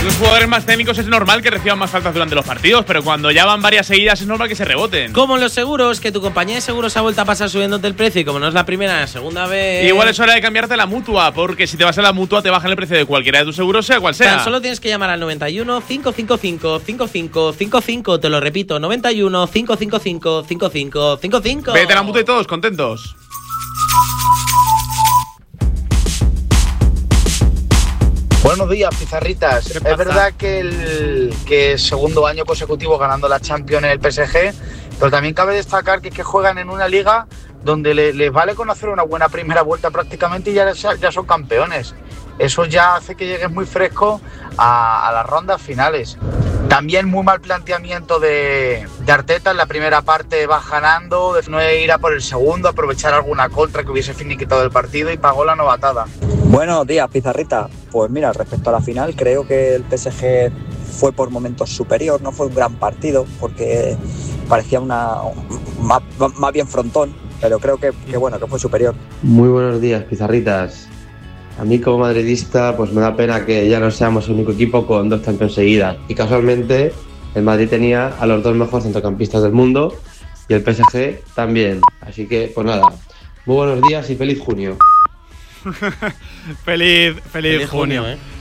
Los jugadores más técnicos es normal que reciban más faltas durante los partidos, pero cuando ya van varias seguidas es normal que se reboten. Como en los seguros, que tu compañía de seguros ha vuelto a pasar subiéndote el precio y como no es la primera ni la segunda vez… Igual es hora de cambiarte a la Mutua, porque si te vas a la Mutua te bajan el precio de cualquiera de tus seguros, sea cual sea. Tan solo tienes que llamar al 91 555 5555, te lo repito, 91 555 5555. Vete a la Mutua y todos contentos. Buenos días, pizarritas. Es verdad que es segundo año consecutivo ganando la Champions en el PSG, pero también cabe destacar que juegan en una liga donde les vale con hacer una buena primera vuelta prácticamente y ya son campeones. Eso ya hace que llegues muy fresco a las rondas finales. También muy mal planteamiento de Arteta. En la primera parte vas ganando, de no ir a por el segundo, aprovechar alguna contra que hubiese finiquitado el partido y pagó la novatada. Buenos días, pizarrita. Pues mira, respecto a la final, creo que el PSG fue por momentos superior, no fue un gran partido porque parecía más bien frontón, pero creo que fue superior. Muy buenos días, pizarritas. A mí como madridista pues me da pena que ya no seamos el único equipo con 2 Champions seguidas. Y casualmente el Madrid tenía a los 2 mejores centrocampistas del mundo y el PSG también. Así que pues nada, muy buenos días y feliz junio. feliz junio.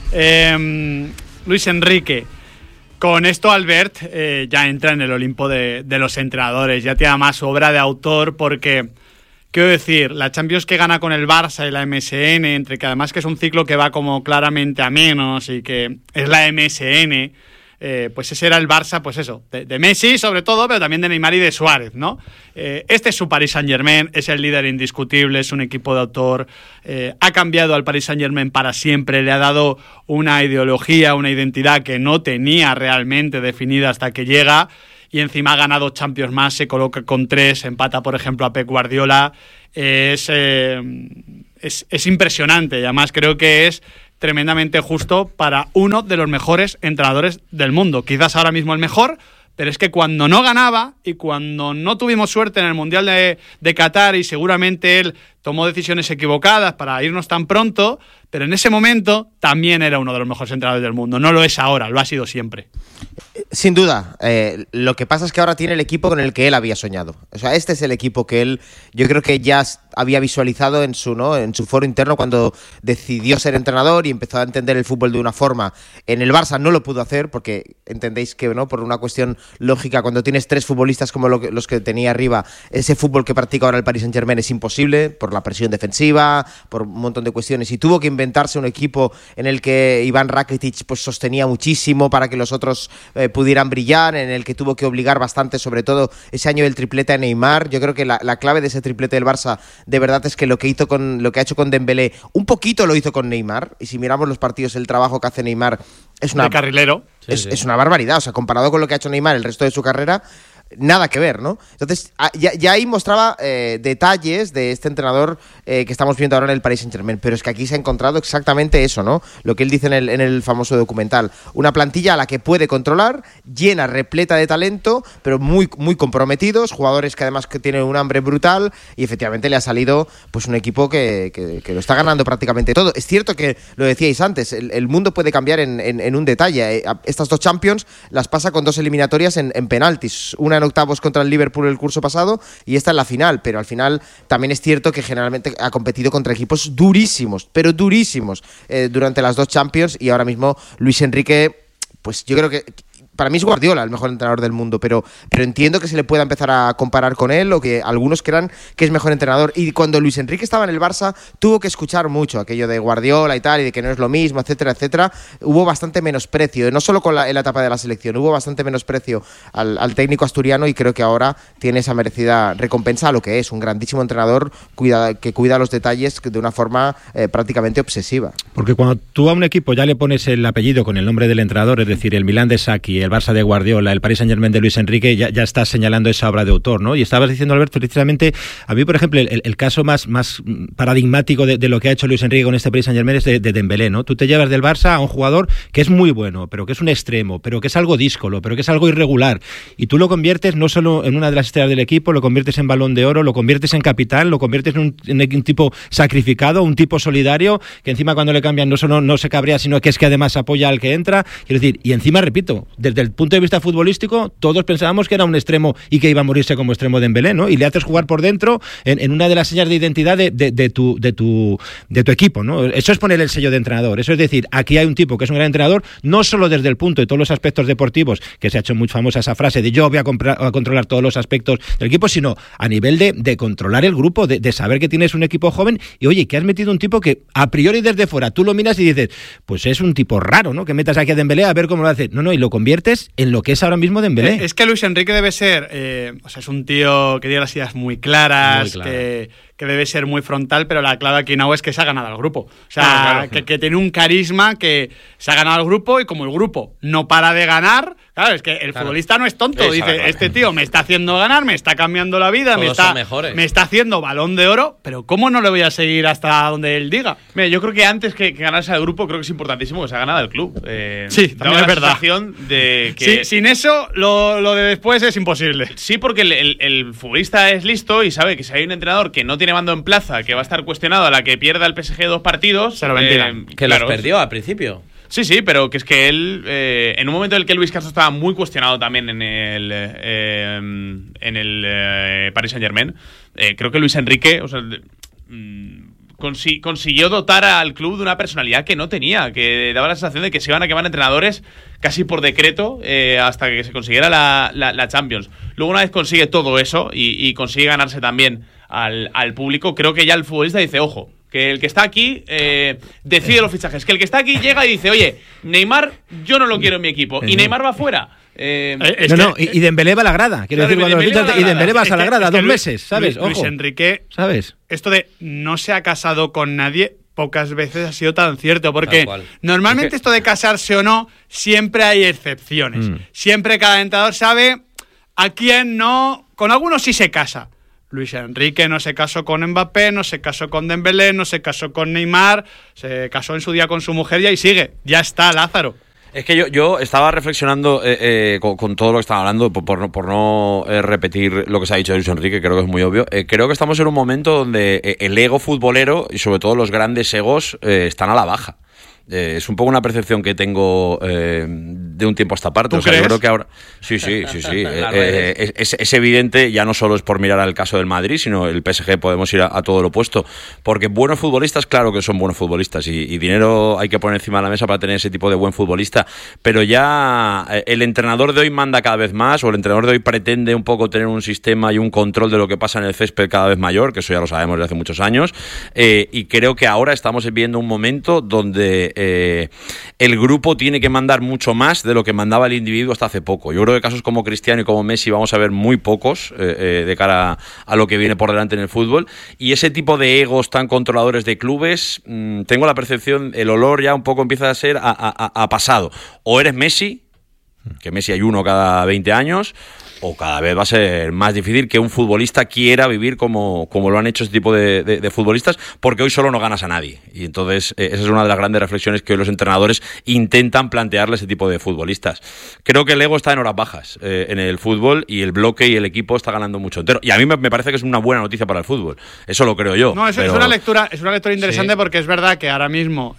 Luis Enrique. Con esto Albert ya entra en el Olimpo de los entrenadores. Ya tiene más obra de autor porque… Quiero decir, la Champions que gana con el Barça y la MSN, entre que además que es un ciclo que va como claramente a menos y que es la MSN, pues ese era el Barça, pues eso, de Messi sobre todo, pero también de Neymar y de Suárez, ¿no? Este es su Paris Saint-Germain, es el líder indiscutible, es un equipo de autor, ha cambiado al Paris Saint-Germain para siempre, le ha dado una ideología, una identidad que no tenía realmente definida hasta que llega… Y encima ha ganado Champions más, se coloca con 3, empata, por ejemplo, a Pep Guardiola. Es impresionante y además creo que es tremendamente justo para uno de los mejores entrenadores del mundo. Quizás ahora mismo el mejor, pero es que cuando no ganaba y cuando no tuvimos suerte en el Mundial de Qatar y seguramente él tomó decisiones equivocadas para irnos tan pronto, pero en ese momento también era uno de los mejores entrenadores del mundo. No lo es ahora, lo ha sido siempre. Sin duda, lo que pasa es que ahora tiene el equipo con el que él había soñado. O sea, este es el equipo que él, yo creo que ya había visualizado en su foro interno cuando decidió ser entrenador y empezó a entender el fútbol de una forma. En el Barça no lo pudo hacer porque entendéis que no, por una cuestión lógica, cuando tienes 3 futbolistas como los que tenía arriba, ese fútbol que practica ahora el Paris Saint-Germain es imposible por la presión defensiva, por un montón de cuestiones, y tuvo que inventarse un equipo en el que Iván Rakitic pues sostenía muchísimo para que los otros pudieran brillar, en el que tuvo que obligar bastante, sobre todo ese año del triplete a Neymar. Yo creo que la clave de ese triplete del Barça de verdad es que lo que ha hecho con Dembélé, un poquito lo hizo con Neymar, y si miramos los partidos, el trabajo que hace Neymar es una… De carrilero. Es una barbaridad, o sea, comparado con lo que ha hecho Neymar el resto de su carrera, nada que ver, ¿no? Entonces, ya ahí mostraba detalles de este entrenador que estamos viendo ahora en el Paris Saint-Germain, pero es que aquí se ha encontrado exactamente eso, ¿no? Lo que él dice en el famoso documental. Una plantilla a la que puede controlar, llena, repleta de talento, pero muy, muy comprometidos, jugadores que además que tienen un hambre brutal, y efectivamente le ha salido pues un equipo que lo está ganando prácticamente todo. Es cierto que, lo decíais antes, el mundo puede cambiar en un detalle. Estas 2 Champions las pasa con 2 eliminatorias en penaltis, una en octavos contra el Liverpool el curso pasado y esta en la final, pero al final también es cierto que generalmente ha competido contra equipos durísimos, pero durísimos durante las 2 Champions, y ahora mismo Luis Enrique, pues yo creo que para mí es Guardiola el mejor entrenador del mundo, pero entiendo que se le pueda empezar a comparar con él, o que algunos crean que es mejor entrenador. Y cuando Luis Enrique estaba en el Barça, tuvo que escuchar mucho aquello de Guardiola y tal, y de que no es lo mismo, etcétera, etcétera. Hubo bastante menosprecio, no solo en la etapa de la selección, hubo bastante menosprecio al técnico asturiano, y creo que ahora tiene esa merecida recompensa a lo que es un grandísimo entrenador que cuida los detalles de una forma prácticamente obsesiva. Porque cuando tú a un equipo ya le pones el apellido con el nombre del entrenador, es decir, el Milán de Sacchi, el Barça de Guardiola, el Paris Saint-Germain de Luis Enrique, ya estás señalando esa obra de autor, ¿no? Y estabas diciendo, Albert, precisamente, a mí, por ejemplo, el caso más paradigmático de lo que ha hecho Luis Enrique con este Paris Saint-Germain es de Dembélé, ¿no? Tú te llevas del Barça a un jugador que es muy bueno, pero que es un extremo, pero que es algo díscolo, pero que es algo irregular, y tú lo conviertes no solo en una de las estrellas del equipo, lo conviertes en Balón de Oro, lo conviertes en capitán, lo conviertes en un tipo sacrificado, un tipo solidario, que encima cuando le cambian no solo no se cabrea, sino que es que además apoya al que entra. Quiero decir, y encima, repito, desde el punto de vista futbolístico, todos pensábamos que era un extremo y que iba a morirse como extremo de Dembélé, ¿no? Y le haces jugar por dentro en una de las señas de identidad de tu equipo, ¿no? Eso es poner el sello de entrenador. Eso es decir, aquí hay un tipo que es un gran entrenador, no solo desde el punto de todos los aspectos deportivos, que se ha hecho muy famosa esa frase de yo voy a controlar todos los aspectos del equipo, sino a nivel de controlar el grupo, de saber que tienes un equipo joven y, oye, que has metido un tipo que a priori desde fuera tú lo miras y dices, pues es un tipo raro, ¿no? Que metas aquí a Dembélé a ver cómo lo hace. No, y lo conviertes en lo que es ahora mismo Dembélé. Es que Luis Enrique debe ser, es un tío que tiene las ideas muy claras, que debe ser muy frontal, pero la clave aquí no es que se ha ganado al grupo. O sea, claro. Que tiene un carisma, que se ha ganado al grupo, y como el grupo no para de ganar, claro, es que el futbolista no es tonto. Dice, este tío me está haciendo ganar, me está cambiando la vida, me está haciendo Balón de Oro, pero ¿cómo no le voy a seguir hasta donde él diga? Mira, yo creo que antes que ganarse al grupo, creo que es importantísimo que se ha ganado el club. Sí, también es verdad. De que sí, sin eso, lo de después es imposible. Sí, porque el futbolista es listo y sabe que si hay un entrenador que no tiene mando en plaza, que va a estar cuestionado a la que pierda el PSG 2 partidos, se lo ventilan. Que los perdió al principio. Sí, pero que es que él, en un momento en el que Luis Castro estaba muy cuestionado también en el Paris Saint-Germain, creo que Luis Enrique, consiguió dotar al club de una personalidad que no tenía, que daba la sensación de que se iban a quemar entrenadores casi por decreto hasta que se consiguiera la Champions. Luego, una vez consigue todo eso y consigue ganarse también al público, creo que ya el futbolista dice, ojo, que el que está aquí decide los fichajes, que el que está aquí llega y dice, oye, Neymar yo no lo quiero en mi equipo, y Neymar va fuera. Y Dembélé va a la grada. Quiero decir, cuando Dembélé vas a la grada 2 meses, ¿sabes? Luis Enrique, ¿sabes? Esto de no se ha casado con nadie pocas veces ha sido tan cierto, porque normalmente esto de casarse o no, siempre hay excepciones. Siempre cada entrenador sabe a quién no. Con algunos sí se casa. Luis Enrique no se casó con Mbappé, no se casó con Dembélé, no se casó con Neymar, se casó en su día con su mujer y ahí sigue. Ya está, Lázaro. Es que yo estaba reflexionando con todo lo que estaba hablando, por no repetir lo que se ha dicho de Luis Enrique, creo que es muy obvio. Creo que estamos en un momento donde el ego futbolero y sobre todo los grandes egos están a la baja. Es un poco una percepción que tengo de un tiempo a esta parte. ¿Tú crees? Yo creo que ahora sí. Es evidente, ya no solo es por mirar al caso del Madrid, sino el PSG podemos ir a todo lo opuesto, porque buenos futbolistas, claro que son buenos futbolistas, y dinero hay que poner encima de la mesa para tener ese tipo de buen futbolista, pero ya el entrenador de hoy manda cada vez más, o el entrenador de hoy pretende un poco tener un sistema y un control de lo que pasa en el césped cada vez mayor, que eso ya lo sabemos desde hace muchos años, y creo que ahora estamos viviendo un momento donde el grupo tiene que mandar mucho más de lo que mandaba el individuo hasta hace poco. Yo creo que casos como Cristiano y como Messi vamos a ver muy pocos de cara a lo que viene por delante en el fútbol, y ese tipo de egos tan controladores de clubes, tengo la percepción, el olor ya un poco empieza a ser a pasado. O eres Messi, que Messi hay uno cada 20 años, o cada vez va a ser más difícil que un futbolista quiera vivir como lo han hecho este tipo de futbolistas, porque hoy solo no ganas a nadie. Y entonces esa es una de las grandes reflexiones que hoy los entrenadores intentan plantearle a ese tipo de futbolistas. Creo que el ego está en horas bajas en el fútbol, y el bloque y el equipo está ganando mucho entero. Y a mí me parece que es una buena noticia para el fútbol. Eso lo creo yo. No, es una lectura interesante, sí. Porque es verdad que ahora mismo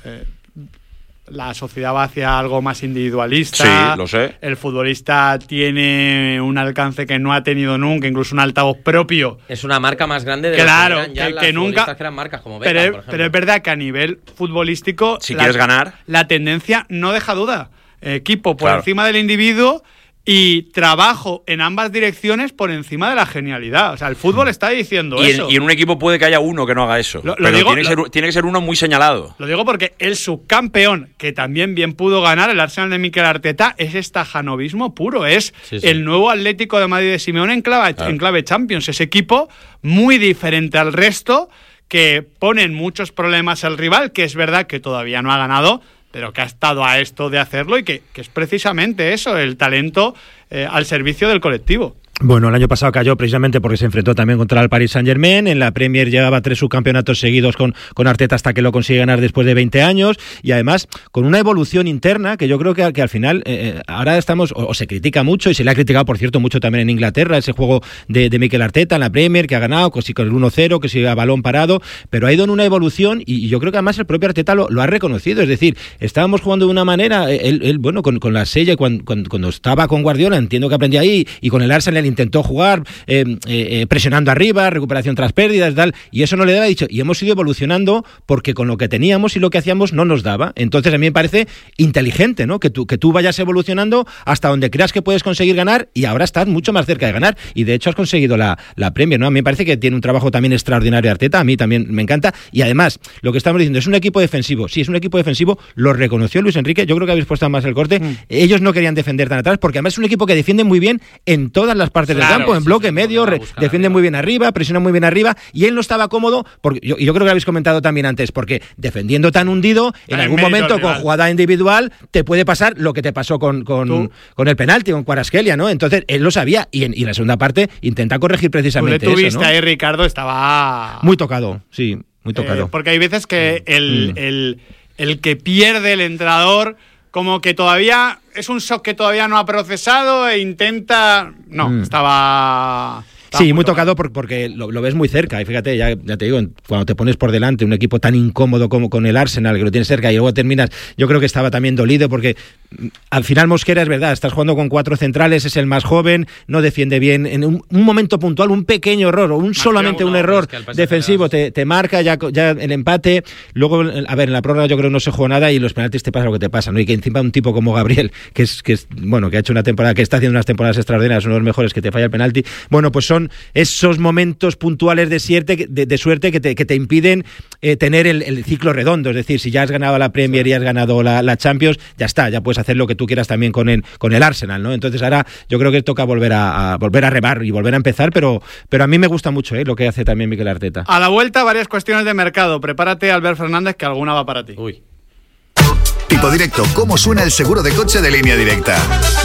la sociedad va hacia algo más individualista. Sí, lo sé. El futbolista tiene un alcance que no ha tenido nunca, incluso un altavoz propio. Es una marca más grande de claro, lo que eran ya que nunca. Que eran marcas como Beckham, por ejemplo. Pero es verdad que a nivel futbolístico, si quieres ganar, la tendencia no deja duda. Equipo por encima del individuo y trabajo en ambas direcciones por encima de la genialidad. O sea, el fútbol está diciendo eso. Y en un equipo puede que haya uno que no haga eso. Tiene que ser uno muy señalado. Lo digo porque el subcampeón, que también bien pudo ganar, el Arsenal de Mikel Arteta, es estajanovismo puro. Es el nuevo Atlético de Madrid de Simeone en clave Champions. Ese equipo muy diferente al resto, que pone en muchos problemas al rival, que es verdad que todavía no ha ganado, pero que ha estado a esto de hacerlo y que es precisamente eso, el talento al servicio del colectivo. Bueno, el año pasado cayó precisamente porque se enfrentó también contra el Paris Saint-Germain. En la Premier llevaba 3 subcampeonatos seguidos con Arteta hasta que lo consigue ganar después de 20 años. Y además, con una evolución interna que yo creo que al final ahora estamos, o se critica mucho, y se le ha criticado, por cierto, mucho también en Inglaterra, ese juego de Mikel Arteta en la Premier, que ha ganado, que sí con el 1-0, que sí a balón parado, pero ha ido en una evolución y yo creo que además el propio Arteta lo ha reconocido. Es decir, estábamos jugando de una manera, él bueno, con la Sella, cuando estaba con Guardiola, entiendo que aprendía ahí, y con el Arsenal intentó jugar presionando arriba, recuperación tras pérdidas, tal, y eso no le daba, dicho, y hemos ido evolucionando porque con lo que teníamos y lo que hacíamos no nos daba. Entonces a mí me parece inteligente, ¿no? Que tú vayas evolucionando hasta donde creas que puedes conseguir ganar, y ahora estás mucho más cerca de ganar, y de hecho has conseguido la Premier, ¿no? A mí me parece que tiene un trabajo también extraordinario Arteta, a mí también me encanta, y además lo que estamos diciendo es un equipo defensivo. Sí, es un equipo defensivo, lo reconoció Luis Enrique, yo creo que habéis puesto más el corte. Ellos no querían defender tan atrás porque además es un equipo que defiende muy bien en todas las partes del campo, en bloque medio, defiende muy bien arriba, presiona muy bien arriba, y él no estaba cómodo, porque yo creo que lo habéis comentado también antes, porque defendiendo tan hundido, en algún momento con jugada individual te puede pasar lo que te pasó con el penalti, con Kvaratskhelia, ¿no? Entonces él lo sabía, y en la segunda parte intenta corregir precisamente eso, ¿no? Tú le tuviste ahí, Ricardo, estaba... Muy tocado, sí, muy tocado. Porque hay veces que el que pierde el entrenador, como que todavía es un shock que todavía no ha procesado e intenta... No, estaba... Sí, muy tocado porque lo ves muy cerca, y fíjate, ya te digo, cuando te pones por delante un equipo tan incómodo como con el Arsenal, que lo tienes cerca, y luego terminas, yo creo que estaba también dolido porque al final Mosquera, es verdad, estás jugando con 4 centrales, es el más joven, no defiende bien, en un momento puntual, un pequeño error o solamente un error defensivo te marca ya el empate. Luego, a ver, en la prórroga yo creo que no se jugó nada, y los penaltis te pasa lo que te pasa, ¿no? Y que encima un tipo como Gabriel, que es bueno, que ha hecho una temporada, que está haciendo unas temporadas extraordinarias, uno de los mejores, que te falla el penalti. Bueno, pues son esos momentos puntuales de suerte que te impiden tener el ciclo redondo. Es decir, si ya has ganado la Premier y has ganado la Champions, ya está, ya puedes hacer lo que tú quieras también con el Arsenal, ¿no? Entonces ahora yo creo que toca volver a remar y volver a empezar, pero a mí me gusta mucho lo que hace también Mikel Arteta. A la vuelta, varias cuestiones de mercado. Prepárate, Albert Fernández, que alguna va para ti. Uy. Tipo Directo, ¿cómo suena el seguro de coche de Línea Directa?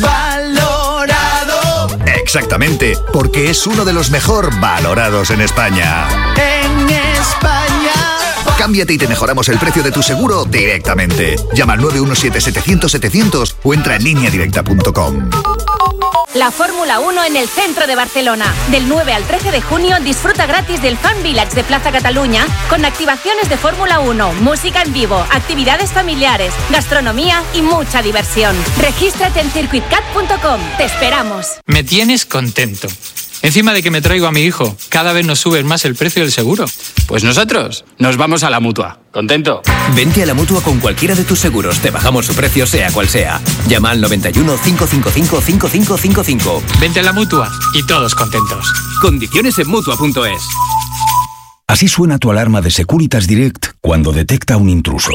¡Valorado! Exactamente, porque es uno de los mejor valorados en España. ¡En España! Cámbiate y te mejoramos el precio de tu seguro directamente. Llama al 917-700-700 o entra en lineadirecta.com. La Fórmula 1 en el centro de Barcelona. Del 9 al 13 de junio disfruta gratis del Fan Village de Plaza Cataluña con activaciones de Fórmula 1, música en vivo, actividades familiares, gastronomía y mucha diversión. Regístrate en circuitcat.com. Te esperamos. Me tienes contento. Encima de que me traigo a mi hijo, cada vez nos suben más el precio del seguro. Pues nosotros nos vamos a la Mutua. ¿Contento? Vente a la Mutua con cualquiera de tus seguros. Te bajamos su precio sea cual sea. Llama al 91 555 5555. Vente a la Mutua y todos contentos. Condiciones en Mutua.es. Así suena tu alarma de Securitas Direct cuando detecta un intruso.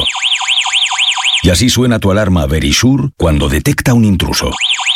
Y así suena tu alarma Verisure cuando detecta un intruso.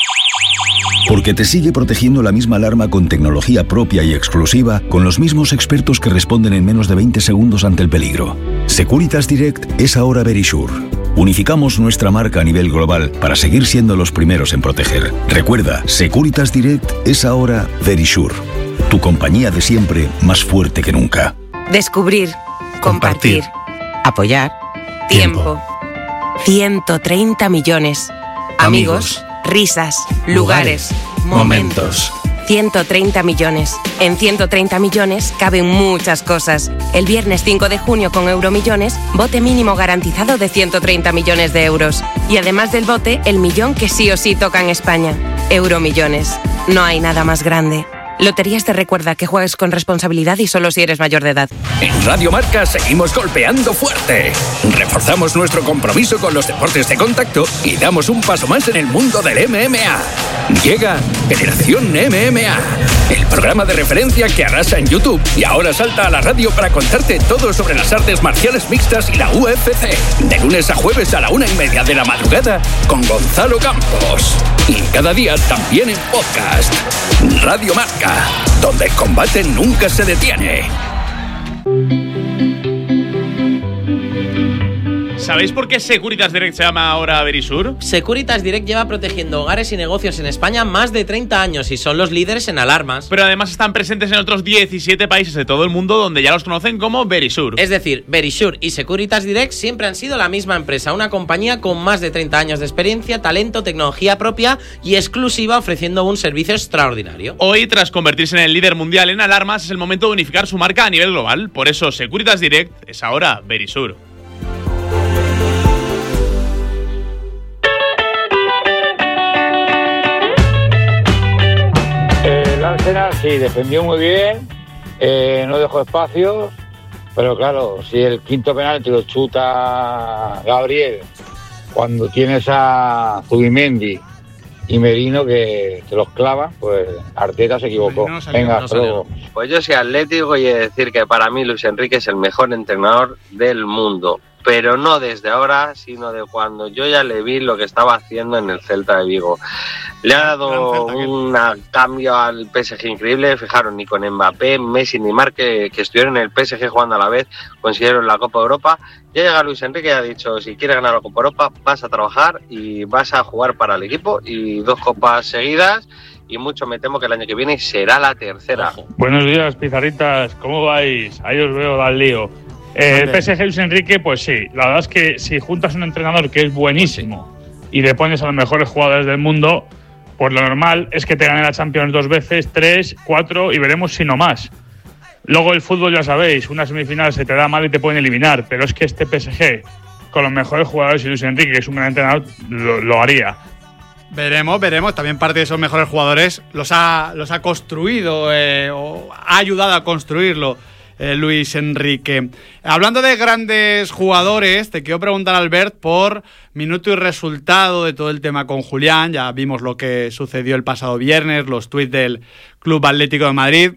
Porque te sigue protegiendo la misma alarma con tecnología propia y exclusiva, con los mismos expertos que responden en menos de 20 segundos ante el peligro. Securitas Direct es ahora Verisure. Unificamos nuestra marca a nivel global para seguir siendo los primeros en proteger. Recuerda, Securitas Direct es ahora Verisure. Tu compañía de siempre, más fuerte que nunca. Descubrir, compartir, apoyar, tiempo. 130 millones. Amigos. Risas, lugares, momentos. 130 millones. En 130 millones caben muchas cosas. El viernes 5 de junio con Euromillones, bote mínimo garantizado de 130 millones de euros. Y además del bote, el millón que sí o sí toca en España. Euromillones. No hay nada más grande. Loterías te recuerda que juegues con responsabilidad y solo si eres mayor de edad. En Radio Marca seguimos golpeando fuerte. Reforzamos nuestro compromiso con los deportes de contacto y damos un paso más en el mundo del MMA. Llega Generación MMA, el programa de referencia que arrasa en YouTube y ahora salta a la radio para contarte todo sobre las artes marciales mixtas y la UFC. De lunes a jueves a la 1:30 de la madrugada con Gonzalo Campos. Y cada día también en podcast. Radio Marca, donde el combate nunca se detiene. ¿Sabéis por qué Securitas Direct se llama ahora Verisur? Securitas Direct lleva protegiendo hogares y negocios en España más de 30 años y son los líderes en alarmas. Pero además están presentes en otros 17 países de todo el mundo donde ya los conocen como Verisur. Es decir, Verisur y Securitas Direct siempre han sido la misma empresa, una compañía con más de 30 años de experiencia, talento, tecnología propia y exclusiva, ofreciendo un servicio extraordinario. Hoy, tras convertirse en el líder mundial en alarmas, es el momento de unificar su marca a nivel global. Por eso Securitas Direct es ahora Verisur. El Arsenal sí, defendió muy bien, no dejó espacios, pero claro, si el quinto penalti lo chuta Gabriel, cuando tienes a Zubimendi y Merino que te los clavan, pues Arteta se equivocó. Venga, hasta luego. Pues yo soy atlético y he de decir que para mí Luis Enrique es el mejor entrenador del mundo. Pero no desde ahora, sino de cuando yo ya le vi lo que estaba haciendo en el Celta de Vigo. Le ha dado un cambio al PSG increíble. Fijaros, ni con Mbappé, Messi, Neymar, que estuvieron en el PSG jugando a la vez, consiguieron la Copa Europa. Ya llega Luis Enrique y ha dicho, si quieres ganar la Copa Europa, vas a trabajar y vas a jugar para el equipo. Y 2 copas seguidas, y mucho me temo que el año que viene será la tercera. Buenos días, pizarritas, ¿cómo vais? Ahí os veo, al lío. El PSG Luis Enrique, pues sí, la verdad es que si juntas un entrenador que es buenísimo y le pones a los mejores jugadores del mundo, pues lo normal es que te gane la Champions 2 veces, 3, 4 y veremos si no más. Luego el fútbol, ya sabéis, una semifinal se te da mal y te pueden eliminar, pero es que este PSG, con los mejores jugadores y Luis Enrique, que es un gran entrenador, lo haría. Veremos. También parte de esos mejores jugadores los ha construido o ha ayudado a construirlo Luis Enrique. Hablando de grandes jugadores, te quiero preguntar, Albert, por minuto y resultado de todo el tema con Julián. Ya vimos lo que sucedió el pasado viernes, los tuits del Club Atlético de Madrid.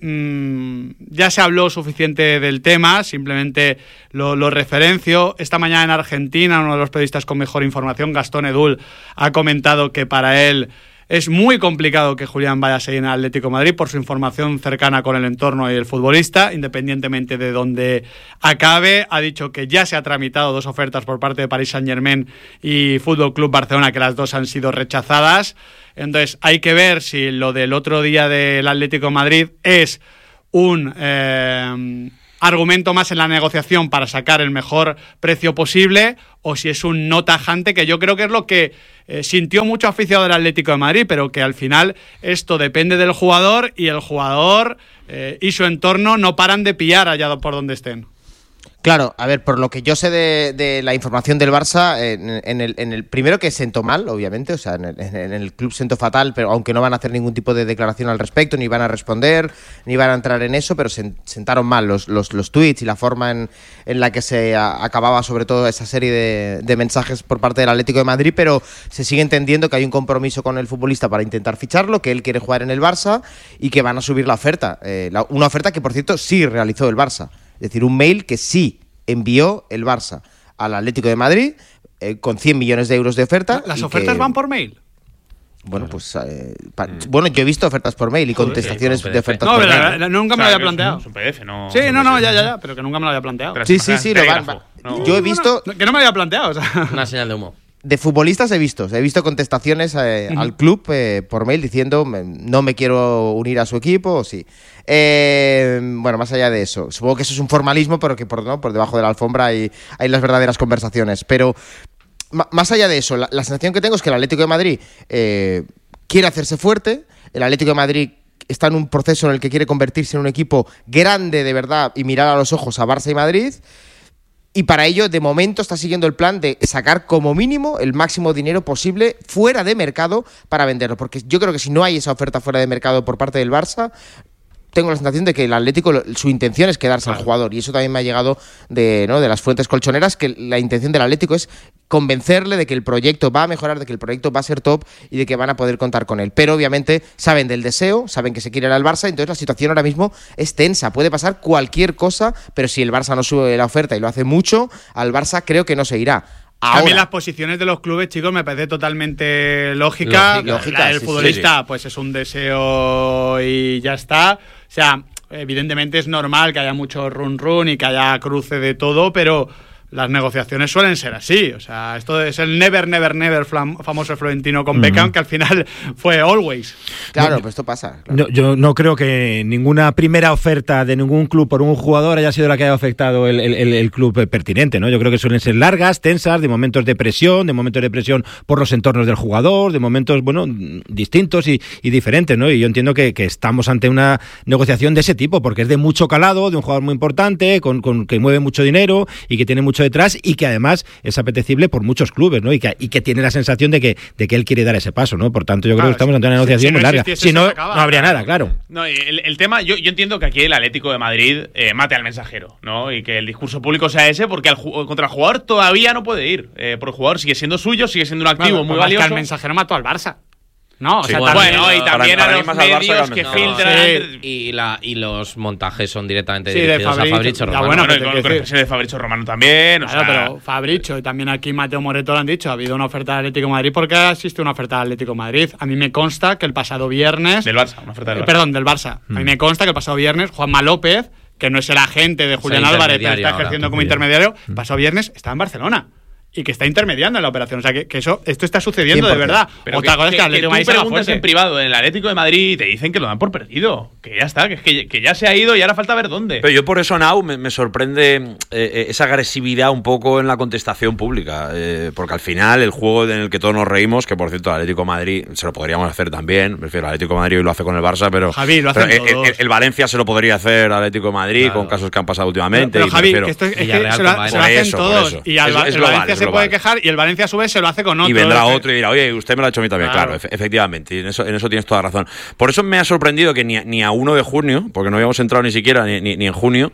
Ya se habló suficiente del tema, simplemente lo referencio. Esta mañana en Argentina, uno de los periodistas con mejor información, Gastón Edul, ha comentado que para él es muy complicado que Julián vaya a seguir en el Atlético de Madrid por su información cercana con el entorno y el futbolista, independientemente de dónde acabe. Ha dicho que ya se ha tramitado 2 ofertas por parte de Paris Saint-Germain y Fútbol Club Barcelona, que las 2 han sido rechazadas. Entonces hay que ver si lo del otro día del Atlético de Madrid es un argumento más en la negociación para sacar el mejor precio posible, o si es un no tajante, que yo creo que es lo que sintió mucho aficionado del Atlético de Madrid, pero que al final esto depende del jugador, y el jugador y su entorno no paran de pillar allá por donde estén. Claro, a ver, por lo que yo sé de la información del Barça, en el primero que sentó mal, obviamente, o sea, en el club sentó fatal, pero aunque no van a hacer ningún tipo de declaración al respecto, ni van a responder, ni van a entrar en eso, pero sentaron mal los tweets y la forma en la que se acababa sobre todo esa serie de mensajes por parte del Atlético de Madrid, pero se sigue entendiendo que hay un compromiso con el futbolista para intentar ficharlo, que él quiere jugar en el Barça y que van a subir la oferta. Una oferta que, por cierto, sí realizó el Barça. Es decir, un mail que sí envió el Barça al Atlético de Madrid con 100 millones de euros de oferta. ¿Las ofertas van por mail? Bueno, pues bueno, yo he visto ofertas por mail y contestaciones de ofertas por mail. Nunca me lo había planteado. Es un PDF, no. Sí, ya, pero que nunca me lo había planteado. Sí, lo van. Yo he visto. Que no me había planteado. O sea. Una señal de humo. De futbolistas he visto contestaciones al club por mail diciendo no me quiero unir a su equipo, o sí. Bueno, más allá de eso, supongo que eso es un formalismo, pero que por debajo de la alfombra hay las verdaderas conversaciones. Pero más allá de eso, la sensación que tengo es que el Atlético de Madrid quiere hacerse fuerte. El Atlético de Madrid está en un proceso en el que quiere convertirse en un equipo grande de verdad y mirar a los ojos a Barça y Madrid. Y para ello, de momento, está siguiendo el plan de sacar como mínimo el máximo dinero posible fuera de mercado para venderlo. Porque yo creo que si no hay esa oferta fuera de mercado por parte del Barça, tengo la sensación de que el Atlético, su intención es quedarse al jugador. Y eso también me ha llegado de las fuentes colchoneras, que la intención del Atlético es convencerle de que el proyecto va a mejorar, de que el proyecto va a ser top y de que van a poder contar con él. Pero obviamente saben del deseo, saben que se quiere ir al Barça, entonces la situación ahora mismo es tensa. Puede pasar cualquier cosa, pero si el Barça no sube la oferta y lo hace mucho, al Barça creo que no se irá. Ahora, también las posiciones de los clubes, chicos, me parece totalmente lógica. El futbolista, pues es un deseo y ya está. O sea, evidentemente es normal que haya mucho run y que haya cruce de todo, pero las negociaciones suelen ser así. O sea, esto es el never, never, never famoso Florentino con Beckham, que al final fue always. Claro, pues esto pasa. Claro. No, yo no creo que ninguna primera oferta de ningún club por un jugador haya sido la que haya afectado el club pertinente, ¿no? Yo creo que suelen ser largas, tensas, de momentos de presión por los entornos del jugador, de momentos, bueno, distintos y diferentes, ¿no? Y yo entiendo que estamos ante una negociación de ese tipo, porque es de mucho calado, de un jugador muy importante, que mueve mucho dinero y que tiene mucho detrás y que además es apetecible por muchos clubes, ¿no? Y que tiene la sensación de que él quiere dar ese paso, ¿no? Por tanto, yo creo que estamos ante una negociación muy larga. Si no, no habría nada, claro. No, el tema, yo entiendo que aquí el Atlético de Madrid mate al mensajero, ¿no? Y que el discurso público sea ese, porque contra el jugador todavía no puede ir. Por el jugador sigue siendo suyo, sigue siendo un activo muy valioso. Que el mensajero mató al Barça. No, o sea, bueno, y también a los medios que filtran. Y los montajes son directamente de dirigidos a Fabrizio Romano. Bueno, con el de Fabrizio Romano también. Claro, pero Fabrizio y también aquí Mateo Moreto lo han dicho. Ha habido una oferta del Atlético de Madrid. ¿Por qué existe una oferta del Atlético de Madrid? A mí me consta que el pasado viernes. Del Barça, una oferta del Barça. Perdón, del Barça. A mí me consta que el pasado viernes Juanma López, que no es el agente de Julián Álvarez, pero está ejerciendo como intermediario, el pasado viernes está en Barcelona. Y que está intermediando en la operación. O sea, que esto está sucediendo 100%. De verdad. Pero otra cosa es que el Atlético de Madrid preguntas en privado en el Atlético de Madrid y te dicen que lo dan por perdido. Que ya está, que ya se ha ido y ahora falta ver dónde. Pero yo por eso, Nau, me sorprende esa agresividad un poco en la contestación pública. Porque al final el juego en el que todos nos reímos, que por cierto el Atlético de Madrid se lo podríamos hacer también. Me refiero, el Atlético de Madrid hoy lo hace con el Barça, pero Javi, lo hacen todos. El Valencia se lo podría hacer al Atlético de Madrid, claro, con casos que han pasado últimamente. Pero Javi, que esto es que se lo hacen todos. Y el Valencia se puede quejar y el Valencia a su vez se lo hace con otro. Y vendrá otro y dirá, oye, usted me lo ha hecho a mí también. Claro, efectivamente. Y en eso tienes toda razón. Por eso me ha sorprendido que ni a 1 de junio, porque no habíamos entrado ni siquiera ni en junio,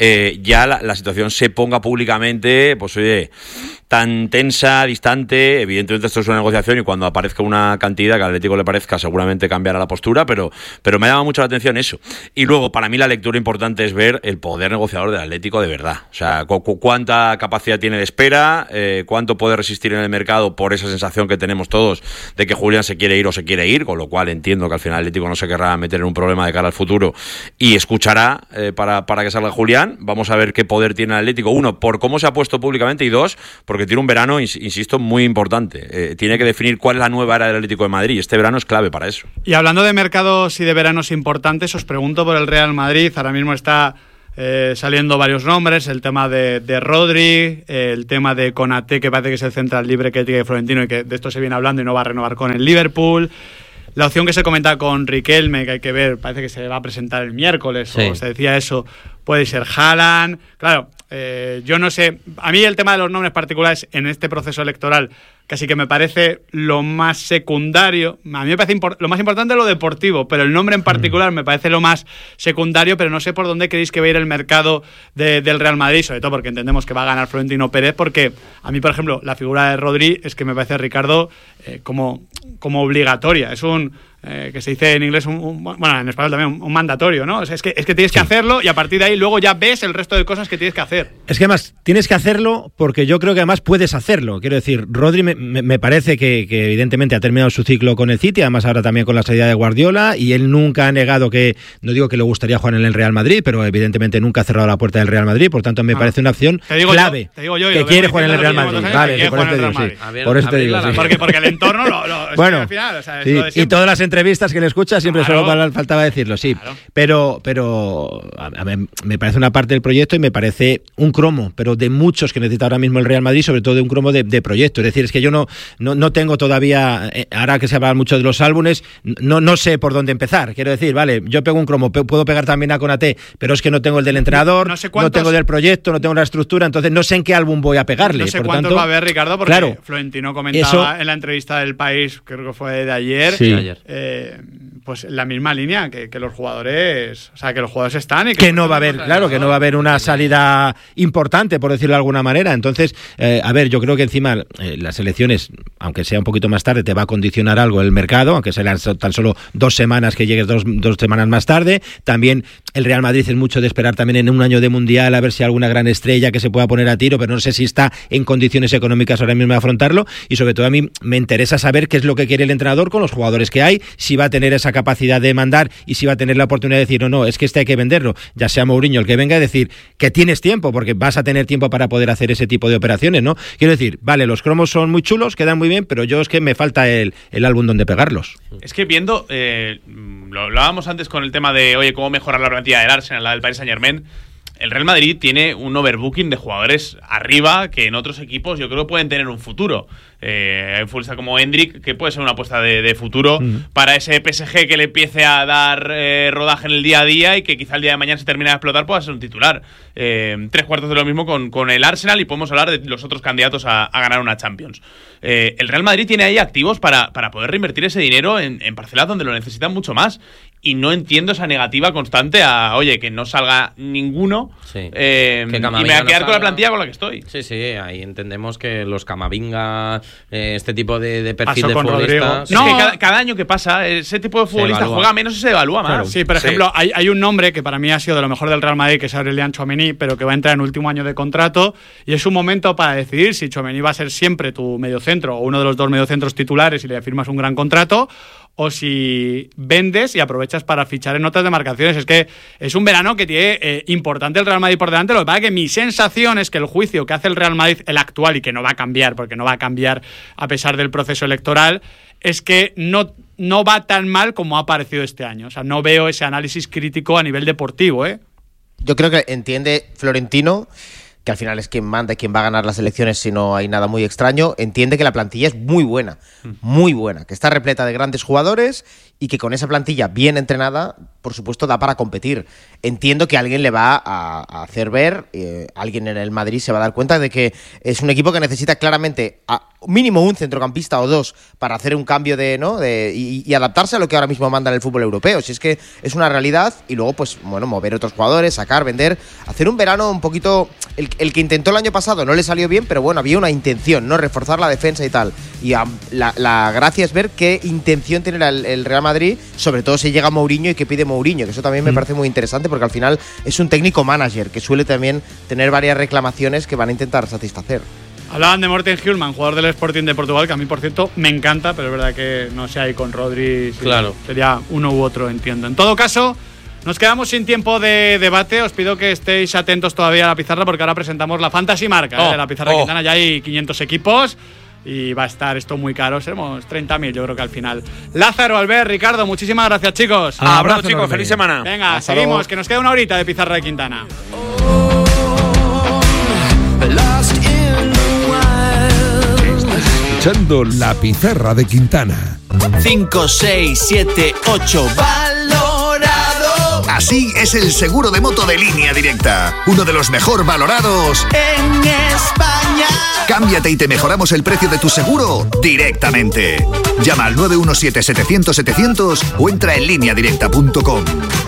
ya la situación se ponga públicamente, pues oye, tan tensa, distante. Evidentemente esto es una negociación y cuando aparezca una cantidad que al Atlético le parezca, seguramente cambiará la postura, pero me llama mucho la atención eso. Y luego, para mí la lectura importante es ver el poder negociador del Atlético de verdad. O sea, cuánta capacidad tiene de espera, cuánto puede resistir en el mercado por esa sensación que tenemos todos de que Julián se quiere ir o se quiere ir, con lo cual entiendo que al final el Atlético no se querrá meter en un problema de cara al futuro y escuchará para que salga Julián. Vamos a ver qué poder tiene el Atlético. 1, por cómo se ha puesto públicamente, y 2, porque tiene un verano, insisto, muy importante. Tiene que definir cuál es la nueva era del Atlético de Madrid. Este verano es clave para eso. Y hablando de mercados y de veranos importantes, os pregunto por el Real Madrid. Ahora mismo está saliendo varios nombres, el tema de Rodri, el tema de Konaté, que parece que es el central libre que tiene Florentino y que de esto se viene hablando y no va a renovar con el Liverpool. La opción que se comenta con Riquelme, que hay que ver, parece que se va a presentar el miércoles, sí, o se decía eso, puede ser Haaland. Claro, yo no sé, a mí el tema de los nombres particulares en este proceso electoral casi que me parece lo más secundario. A mí me parece lo más importante lo deportivo, pero el nombre en particular me parece lo más secundario, pero no sé por dónde creéis que va a ir el mercado del Real Madrid, sobre todo porque entendemos que va a ganar Florentino Pérez, porque a mí, por ejemplo, la figura de Rodri es que me parece, Ricardo, como obligatoria. Es un que se dice en inglés, bueno, en español también, un mandatorio, ¿no? O sea, es que tienes que hacerlo y a partir de ahí luego ya ves el resto de cosas que tienes que hacer. Es que además tienes que hacerlo porque yo creo que además puedes hacerlo. Quiero decir, Rodri me parece que evidentemente ha terminado su ciclo con el City, además ahora también con la salida de Guardiola, y él nunca ha negado que, no digo que le gustaría jugar en el Real Madrid, pero evidentemente nunca ha cerrado la puerta del Real Madrid, por tanto me parece una opción clave. Te digo yo, que quiere jugar en el Real Madrid. Vale, por eso te digo, sí. Por eso te digo, sí. Porque el entorno bueno, al final, o sea, sí, y todas las entrevistas que le escuchas siempre solo faltaba decirlo, sí. Claro. Pero a mí me parece una parte del proyecto y me parece un cromo, pero de muchos que necesita ahora mismo el Real Madrid, sobre todo de un cromo de proyecto. Es decir, es que yo no tengo todavía, ahora que se habla mucho de los álbumes, no sé por dónde empezar. Quiero decir, vale, yo pego un cromo, puedo pegar también a Konaté, pero es que no tengo el del entrenador, no tengo del proyecto, no tengo la estructura, entonces no sé en qué álbum voy a pegarle. No sé por cuántos tanto, va a haber, Ricardo, porque claro, Florentino comentaba en la entrevista del País, creo que fue de ayer, sí, pues la misma línea, que los jugadores, o sea, que los jugadores están y que no va a haber, claro, que no va a haber una salida importante, por decirlo de alguna manera. Entonces, a ver, yo creo que encima las elecciones, aunque sea un poquito más tarde, te va a condicionar algo el mercado, aunque sean tan solo 2 semanas, que llegues dos semanas más tarde. También el Real Madrid es mucho de esperar también en un año de Mundial a ver si hay alguna gran estrella que se pueda poner a tiro, pero no sé si está en condiciones económicas ahora mismo de afrontarlo, y sobre todo a mí me interesa saber qué es lo que quiere el entrenador con los jugadores que hay, si va a tener esa capacidad de mandar y si va a tener la oportunidad de decir, no, es que hay que venderlo, ya sea Mourinho el que venga, a decir que tienes tiempo, porque vas a tener tiempo para poder hacer ese tipo de operaciones, ¿no? Quiero decir, vale, los cromos son muy chulos, quedan muy bien, pero yo es que me falta el álbum donde pegarlos. Es que viendo, lo hablábamos antes con el tema de, oye, cómo mejorar la plantilla del Arsenal, la del Paris Saint-Germain. El Real Madrid tiene un overbooking de jugadores arriba que en otros equipos yo creo que pueden tener un futuro. Hay un futbolista como Endrick que puede ser una apuesta de futuro para ese PSG que le empiece a dar rodaje en el día a día y que quizá el día de mañana se termine de explotar, pueda ser un titular. 3/4 de lo mismo con el Arsenal, y podemos hablar de los otros candidatos a ganar una Champions. El Real Madrid tiene ahí activos para poder reinvertir ese dinero en parcelas donde lo necesitan mucho más. Y no entiendo esa negativa constante a, oye, que no salga ninguno y me voy a quedar con la plantilla con la que estoy. Sí, ahí entendemos que los Camavinga, este tipo de perfil de futbolistas... No, es que cada año que pasa, ese tipo de futbolista juega menos y se evalúa más. Claro. Sí, por ejemplo, hay un nombre que para mí ha sido de lo mejor del Real Madrid, que es Aurélien Tchouaméni, pero que va a entrar en último año de contrato, y es un momento para decidir si Tchouaméni va a ser siempre tu mediocentro o uno de los dos mediocentros titulares y le firmas un gran contrato, o si vendes y aprovechas para fichar en otras demarcaciones. Es que es un verano que tiene importante el Real Madrid por delante. Lo que pasa es que mi sensación es que el juicio que hace el Real Madrid, el actual, y que no va a cambiar, porque no va a cambiar a pesar del proceso electoral, es que no va tan mal como ha parecido este año. O sea, no veo ese análisis crítico a nivel deportivo, ¿eh? Yo creo que entiende Florentino, que al final es quien manda y quien va a ganar las elecciones si no hay nada muy extraño, entiende que la plantilla es muy buena, que está repleta de grandes jugadores y que con esa plantilla bien entrenada, por supuesto, da para competir. Entiendo que alguien le va a hacer ver, alguien en el Madrid se va a dar cuenta de que es un equipo que necesita claramente mínimo un centrocampista o dos para hacer un cambio y adaptarse a lo que ahora mismo manda en el fútbol europeo. Si es que es una realidad, y luego, pues, bueno, mover otros jugadores, sacar, vender, hacer un verano un poquito... El que intentó el año pasado no le salió bien, pero bueno, había una intención, ¿no? Reforzar la defensa y tal. Y la gracia es ver qué intención tiene el Real Madrid, sobre todo si llega Mourinho y qué pide Mourinho, que eso también me parece muy interesante, porque al final es un técnico manager que suele también tener varias reclamaciones que van a intentar satisfacer. Hablaban de Morten Hjulman, jugador del Sporting de Portugal, que a mí, por cierto, me encanta, pero es verdad que no sé, ahí con Rodri claro, sería uno u otro, entiendo. En todo caso, nos quedamos sin tiempo de debate. Os pido que estéis atentos todavía a la pizarra, porque ahora presentamos la Fantasy Marca de la pizarra Quintana. Ya hay 500 equipos y va a estar esto muy caro. Seremos 30.000, yo creo que al final. Lázaro, Albert, Ricardo, muchísimas gracias, chicos. Abrazo, chicos. Feliz semana. Venga, hasta seguimos, luego. que nos queda una horita de pizarra de Quintana. Escuchando la pizarra de Quintana. 5, 6, 7, 8, valorado. Así es el seguro de moto de Línea Directa, uno de los mejor valorados en España. Cámbiate y te mejoramos el precio de tu seguro directamente. Llama al 917-700-700 o entra en lineadirecta.com.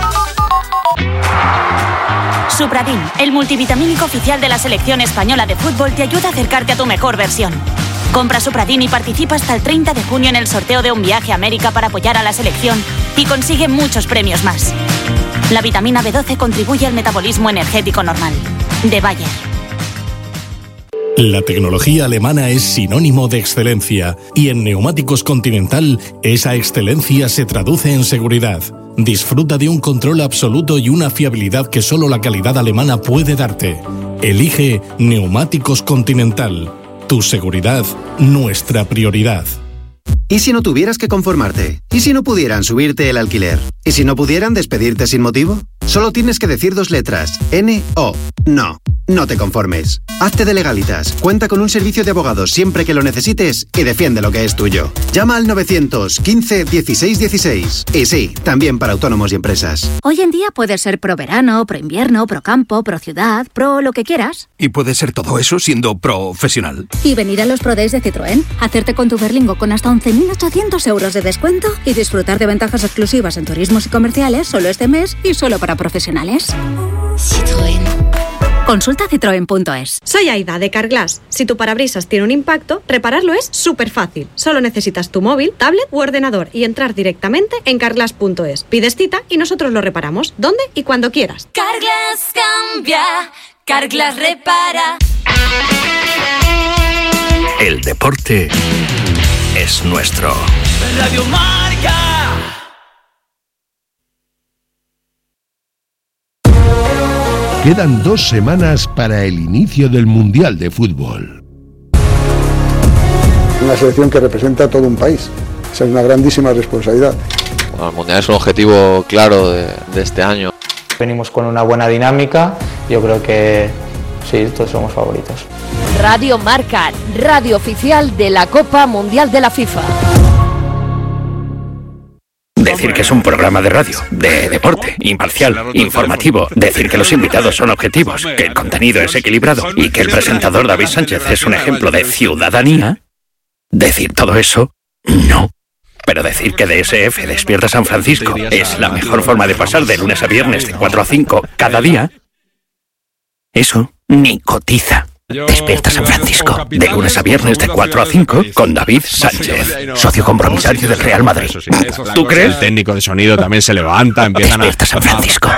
Supradin, el multivitamínico oficial de la selección española de fútbol, te ayuda a acercarte a tu mejor versión. Compra Supradin y participa hasta el 30 de junio en el sorteo de un viaje a América para apoyar a la selección y consigue muchos premios más. La vitamina B12 contribuye al metabolismo energético normal. De Bayer. La tecnología alemana es sinónimo de excelencia y en Neumáticos Continental esa excelencia se traduce en seguridad. Disfruta de un control absoluto y una fiabilidad que solo la calidad alemana puede darte. Elige Neumáticos Continental. Tu seguridad, nuestra prioridad. ¿Y si no tuvieras que conformarte? ¿Y si no pudieran subirte el alquiler? ¿Y si no pudieran despedirte sin motivo? Solo tienes que decir 2 letras. N-O. No. No te conformes. Hazte de Legalitas. Cuenta con un servicio de abogados siempre que lo necesites y defiende lo que es tuyo. Llama al 915 16 16. Y sí, también para autónomos y empresas. Hoy en día puedes ser pro verano, pro invierno, pro campo, pro ciudad, pro lo que quieras. Y puedes ser todo eso siendo profesional. Y venir a los Pro Days de Citroën, hacerte con tu Berlingo con hasta 11.800 euros de descuento y disfrutar de ventajas exclusivas en turismos y comerciales solo este mes y solo para profesionales. Citroën. Consulta citroen.es. Soy Aida, de Carglass. Si tu parabrisas tiene un impacto, repararlo es súper fácil. Solo necesitas tu móvil, tablet u ordenador y entrar directamente en carglass.es. Pides cita y nosotros lo reparamos, donde y cuando quieras. Carglass cambia, Carglass repara. El deporte es nuestro. Radio Marca. Quedan 2 semanas para el inicio del Mundial de Fútbol. Una selección que representa a todo un país. Esa es una grandísima responsabilidad. Bueno, el Mundial es un objetivo claro de este año. Venimos con una buena dinámica. Yo creo que sí, todos somos favoritos. Radio Marca, radio oficial de la Copa Mundial de la FIFA. Decir que es un programa de radio, de deporte, imparcial, informativo. Decir que los invitados son objetivos, que el contenido es equilibrado y que el presentador David Sánchez es un ejemplo de ciudadanía. Decir todo eso, no. Pero decir que DSF Despierta San Francisco es la mejor forma de pasar de lunes a viernes de 4 a 5 cada día, eso ni cotiza. Despierta San Francisco, de lunes a viernes de 4 a 5 con David Sánchez, socio compromisario del Real Madrid. ¿Tú crees? El técnico de sonido también se levanta, empiezan Despierta San Francisco.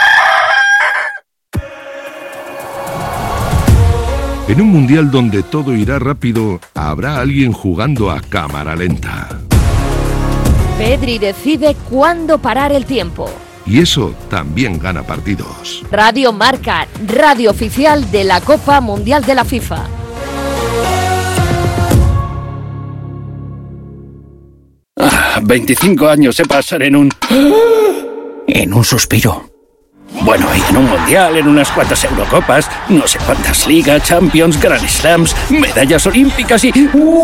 En un mundial donde todo irá rápido, habrá alguien jugando a cámara lenta. Pedri decide cuándo parar el tiempo. Y eso también gana partidos. Radio Marca, radio oficial de la Copa Mundial de la FIFA. Ah, 25 años se pasan en un suspiro. Bueno, y en un mundial, en unas cuantas Eurocopas, no sé cuántas ligas, Champions, Grand Slams, medallas olímpicas y...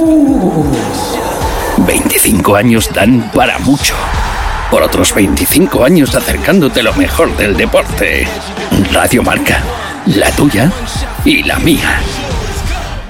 25 años dan para mucho. Por otros 25 años acercándote lo mejor del deporte. Radio Marca, la tuya y la mía.